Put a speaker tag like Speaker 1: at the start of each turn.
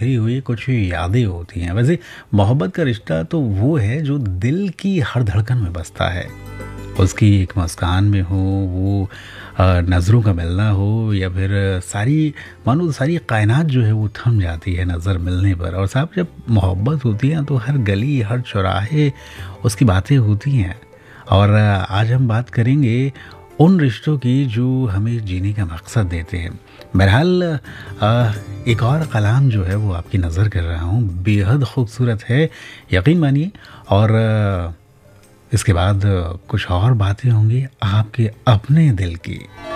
Speaker 1: बिखरी हुई कुछ यादें होती हैं। वैसे मोहब्बत का रिश्ता तो वो है जो दिल की हर धड़कन में बसता है। उसकी एक मुस्कान में हो, वो नज़रों का मिलना हो, या फिर सारी मानो सारी कायनात जो है वो थम जाती है नज़र मिलने पर। और साहब जब मोहब्बत होती है तो हर गली हर चौराहे उसकी बातें होती हैं। और आज हम बात करेंगे उन रिश्तों की जो हमें जीने का मकसद देते हैं। बहरहाल एक और कलाम जो है वो आपकी नज़र कर रहा हूँ, बेहद खूबसूरत है, यकीन मानिए। और इसके बाद कुछ और बातें होंगी आपके अपने दिल की।